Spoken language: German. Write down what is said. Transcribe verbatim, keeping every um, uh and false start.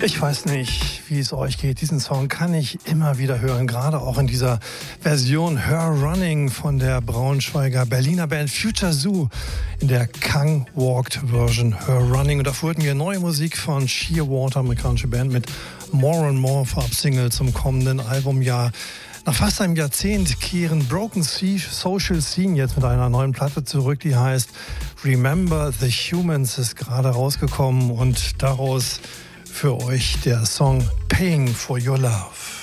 Ich weiß nicht, wie es euch geht. Diesen Song kann ich immer wieder hören, gerade auch in dieser Version Her Running von der Braunschweiger Berliner Band Future Zoo in der Kang Walked Version Her Running. Und davor hatten wir neue Musik von Shearwater, amerikanische Band, mit More and More Vorab-Single zum kommenden Albumjahr. Nach fast einem Jahrzehnt kehren Broken Social Scene jetzt mit einer neuen Platte zurück, die heißt Remember the Humans, ist gerade rausgekommen und daraus für euch der Song Paying for Your Love.